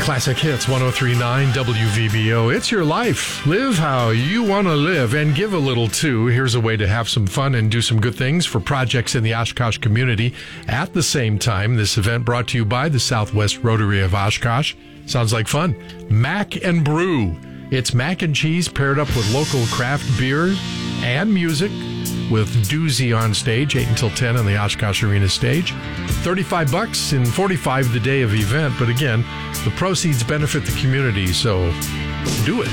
Classic Hits 103.9 WVBO. It's your life. Live how you want to live and give a little too. Here's a way to have some fun and do some good things for projects in the Oshkosh community at the same time. This event brought to you by the Southwest Rotary of Oshkosh. Sounds like fun. Mac and Brew. It's mac and cheese paired up with local craft beer and music with Doozy on stage, 8 until 10 on the Oshkosh Arena stage. $35 and $45 the day of event. But again, the proceeds benefit the community, so do it.